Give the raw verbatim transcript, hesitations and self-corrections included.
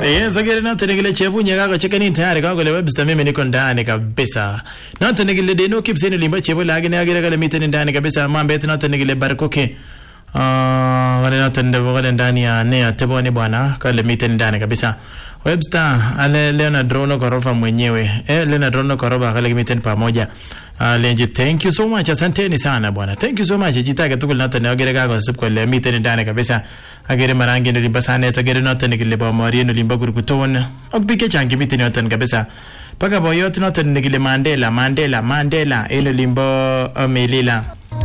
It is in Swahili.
Yes, agere noto nigile Chebunya kako cheka ni tayari kako le Webster mimi niko ndani kabisa. Noto nigile Deno Kipseni limba Chebu lakini agere kale miti ndani kabisa mambo yetu noto nigile Barkoke. Ah, wale noto ndebo wale ndani ya ne ateboni bwana kale miti ndani kabisa. Webster ale Leonard Rono Korofa mwenyewe. Eh Leonard Rono Korofa kale miti pamoja. Uh, Lenji, thank you so much. Asanteni sana bwana. Thank you so much. Jitaka tukul noto ne agere kako sipko le miti ndani kabisa. Agere marangi nilimba sana agere noto nigile ba mari nilimba kurukuton akbike changi miti noto kabisa paka boyot noto nigile Mandela Mandela Mandela ilo limbo melila